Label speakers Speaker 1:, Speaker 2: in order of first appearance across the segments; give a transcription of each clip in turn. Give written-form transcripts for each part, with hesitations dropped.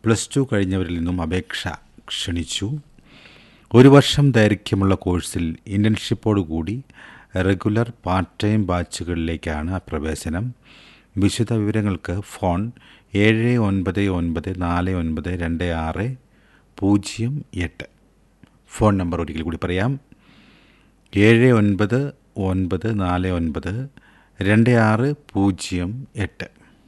Speaker 1: +2 കഴിഞ്ഞവരിൽ നിന്നും അപേക്ഷ ക്ഷണിച്ചു. 1 വർഷം ദൈർഘ്യമുള്ള കോഴ്സിൽ ഇൻറ്റേൺഷിപ്പോടുകൂടി റെഗുലർ പാർട്ട് ടൈം ബാച്ചുകളിലേക്കാണ് പ്രവേശനം. വിശദ വിവരങ്ങൾക്ക് ഫോൺ 7994926008. ഫോൺ നമ്പർ ഒരിക്കൽ കൂടി പറയാം, 7994926008.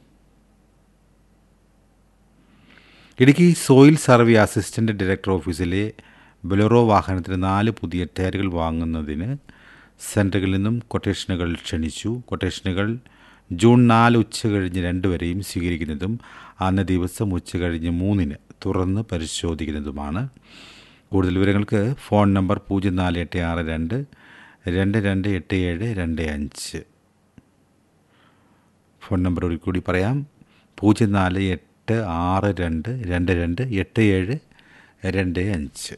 Speaker 1: Idukki soil survey assistant director ഓഫീസിലെ ബൊലേറോ വാഹനത്തിന് 4 പുതിയ ടയറുകൾ വാങ്ങുന്നതിന് സെൻറ്ററുകളിൽ നിന്നും കൊട്ടേഷനുകൾ ക്ഷണിച്ചു. കൊട്ടേഷനുകൾ ജൂൺ 4 ഉച്ചകഴിഞ്ഞ് 2 വരെയും സ്വീകരിക്കുന്നതും അന്നേ ദിവസം ഉച്ചകഴിഞ്ഞ് 3 തുറന്ന് പരിശോധിക്കുന്നതുമാണ്. കൂടുതൽ വിവരങ്ങൾക്ക് ഫോൺ നമ്പർ 048622228725. ഫോൺ നമ്പർ ഒരു കൂടി പറയാം, 048622228725.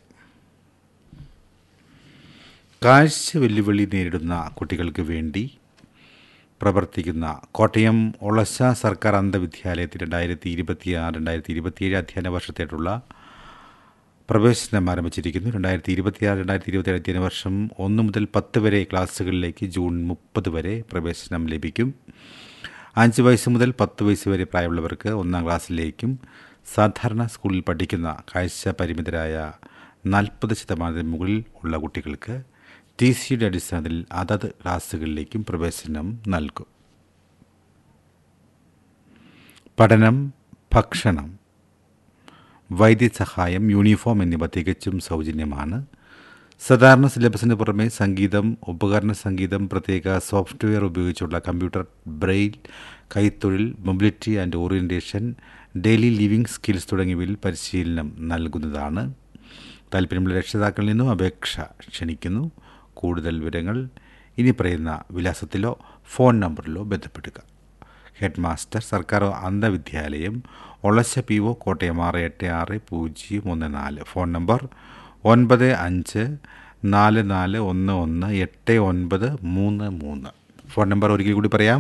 Speaker 1: കാഴ്ച വെല്ലുവിളി നേരിടുന്ന കുട്ടികൾക്ക് വേണ്ടി പ്രവർത്തിക്കുന്ന കോട്ടയം ഒളശ സർക്കാർ അന്ധവിദ്യാലയത്തിൽ 2026-2027 അധ്യയന വർഷത്തേക്കുള്ള പ്രവേശനം ആരംഭിച്ചിരിക്കുന്നു. 2026-2027 അധ്യയന വർഷം 1 മുതൽ 10 വരെ ക്ലാസ്സുകളിലേക്ക് ജൂൺ 30 വരെ പ്രവേശനം ലഭിക്കും. 5 വയസ്സ് മുതൽ 10 വയസ്സ് വരെ പ്രായമുള്ളവർക്ക് 1-ാം ക്ലാസ്സിലേക്കും സാധാരണ സ്കൂളിൽ പഠിക്കുന്ന കാഴ്ച പരിമിതരായ 40% മുകളിൽ ഉള്ള കുട്ടികൾക്ക് TCയുടെ അടിസ്ഥാനത്തിൽ അതത് ക്ലാസ്സുകളിലേക്കും പ്രവേശനം നൽകും. പഠനം, ഭക്ഷണം, വൈദ്യസഹായം, യൂണിഫോം എന്നിവ തികച്ചും സൗജന്യമാണ്. സാധാരണ സിലബസിന് പുറമെ സംഗീതം, ഉപകരണ സംഗീതം, പ്രത്യേക സോഫ്റ്റ്വെയർ ഉപയോഗിച്ചുള്ള computer, Braille, കൈത്തൊഴിൽ, mobility and orientation, daily living skills തുടങ്ങിയവയിൽ പരിശീലനം നൽകുന്നതാണ്. താല്പര്യമുള്ള രക്ഷിതാക്കളിൽ നിന്നും അപേക്ഷ ക്ഷണിക്കുന്നു. കൂടുതൽ വിവരങ്ങൾ ഇനി പറയുന്ന വിലാസത്തിലോ ഫോൺ നമ്പറിലോ ബന്ധപ്പെടുക. ഹെഡ് മാസ്റ്റർ, സർക്കാർ അന്ധവിദ്യാലയം, Olassa PO, Kottayam 686014. Phone number 9544118933. Phone number ഒരിക്കൽ കൂടി പറയാം,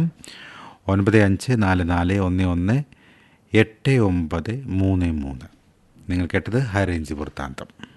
Speaker 1: 9544118933. നിങ്ങൾ കേട്ടത് ഹൈറേഞ്ച് വൃത്താന്തം.